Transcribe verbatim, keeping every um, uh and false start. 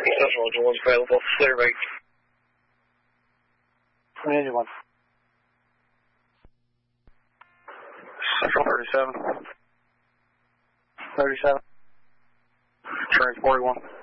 Central Engine one's available. Clear rate. Engine one. Central thirty-seven. thirty-seven. Transport one.